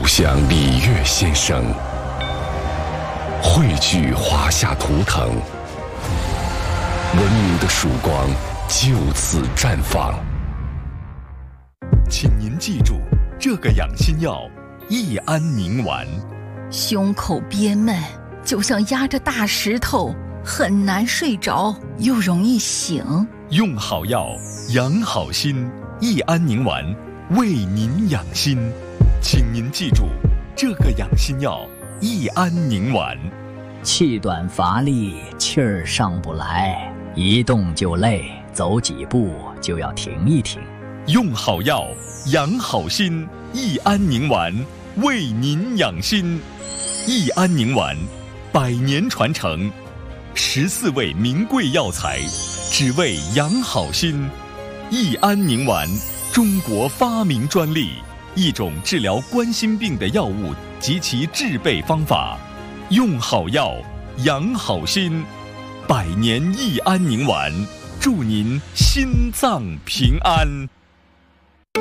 走向礼乐先生，汇聚华夏图腾，文明的曙光就此绽放。 请您记住，这个养心药益安宁丸。 胸口憋闷，就像压着大石头，很难睡着，又容易醒。 用好药，养好心，益安宁丸为您养心。请您记住，这个养心药益安宁丸。 气短乏力，气儿上不来，一动就累，走几步就要停一停。 用好药，养好心，益安宁丸为您养心。益安宁丸100年传承，14味名贵药材，只为养好心。益安宁丸，中国发明专利，一种治疗冠心病的药物及其制备方法。用好药，养好心，100年益安宁丸，祝您心脏平安。